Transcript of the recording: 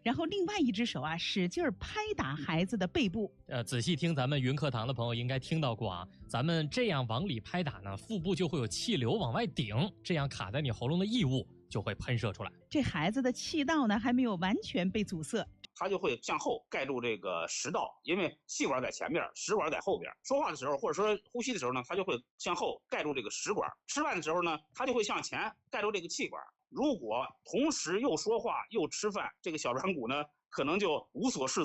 然后另外一只手啊使劲拍打孩子的背部。 仔细听咱们云课堂的朋友应该听到过啊，咱们这样往里拍打呢，腹部就会有气流往外顶，这样卡在你喉咙的异物就会喷射出来。 这孩子的气道呢还没有完全被阻塞， 它就会向后盖住这个食道，因为气管在前面，食管在后边。说话的时候或者说呼吸的时候呢，它就会向后盖住这个食管。吃饭的时候呢，它就会向前盖住这个气管。如果同时又说话又吃饭，这个小软骨呢可能就无所适